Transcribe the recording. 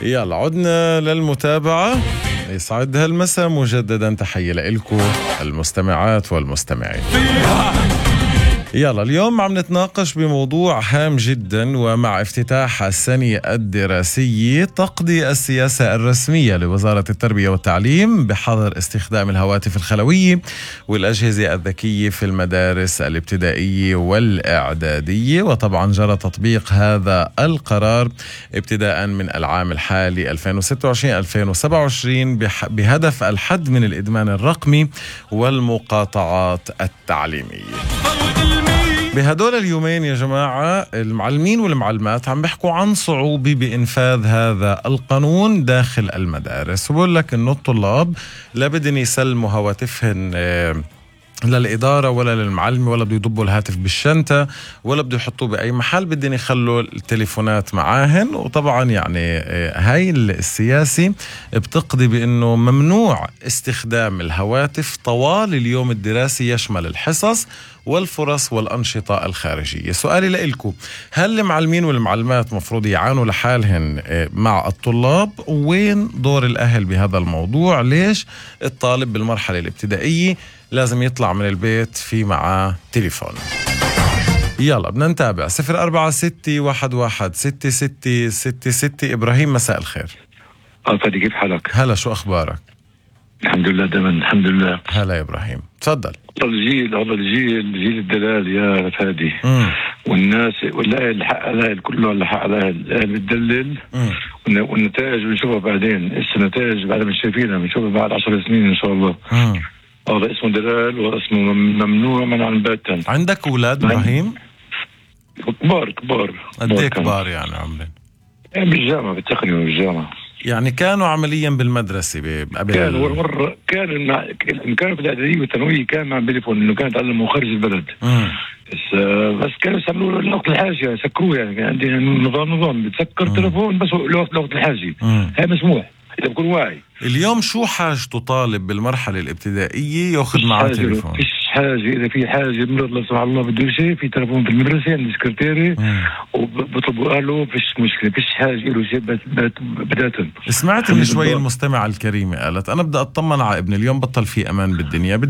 يلا عدنا للمتابعة. يسعد هالمساء مجددا، تحية لكم المستمعات والمستمعين. يلا اليوم عم نتناقش بموضوع هام جدا، ومع افتتاح السنة الدراسية تقضي السياسة الرسمية لوزارة التربية والتعليم بحظر استخدام الهواتف الخلوية والأجهزة الذكية في المدارس الابتدائية والإعدادية. وطبعا جرى تطبيق هذا القرار ابتداء من العام الحالي 2026-2027 بهدف الحد من الإدمان الرقمي والمقاطعات التعليمية. بهدول اليومين يا جماعة المعلمين والمعلمات عم بيحكوا عن صعوبة بإنفاذ هذا القانون داخل المدارس، وبقول لك إنه الطلاب لا بدهم يسلموا هواتفهم للإدارة ولا للمعلمة، ولا بده يضبوا الهاتف بالشنطة ولا بده يحطوه بأي محل، بدهم يخلوا التليفونات معاهن. وطبعا يعني هاي السياسة بتقضي بأنه ممنوع استخدام الهواتف طوال اليوم الدراسي، يشمل الحصص والفرص والأنشطة الخارجية. سؤالي لإلكم، هل المعلمين والمعلمات مفروض يعانوا لحالهن مع الطلاب؟ وين دور الأهل بهذا الموضوع؟ ليش الطالب بالمرحلة الابتدائية لازم يطلع من البيت في معاه تليفون؟ يلا بدنا نتابع. 0461166666. إبراهيم مساء الخير. فادي كيف حالك؟ هلا، شو أخبارك؟ الحمد لله دائما الحمد لله. هلا يا إبراهيم، تفضل. هذا الجيل الدلال يا فادي. والناس والاهل، حق الاهل كله على حق الاهل بتدلل. والنتائج بنشوفها بعدين، النتائج بعد ما شايفينها بنشوفها بعد 10 سنين ان شاء الله. هذا اسمه دلال واسمه ممنوع منعا باتا. عندك اولاد ابراهيم؟ كبار. قد ايه كبار يعني عمرين؟ يعني بالجامعه، بالتقنيه بالجامعه. يعني كانوا عمليا بالمدرسة قبل؟ كانوا في الإعدادية والثانوية كان مع بيليفون، إنه كان يتعلموا خارج البلد. بس كانوا يسموه له لوقت الحاجة، سكروه. يعني عندنا نظام بتسكر تلفون بس لوقت الحاجة. هاي مسموح إذا بكون واعي. اليوم شو حاجته طالب بالمرحلة الابتدائية ياخذ معه تليفون؟ فيش حاجة. إذا في حاجة مرض لا سمح الله بده شيء، في تليفون في المدرسة عند السكرتيري وبطلبوا أهله. فيش مشكلة، فيش حاجة له شيء بداية. سمعت من شوي المستمعة الكريمة قالت أنا بدي أطمن على ابني، اليوم بطل في أمان بالدنيا،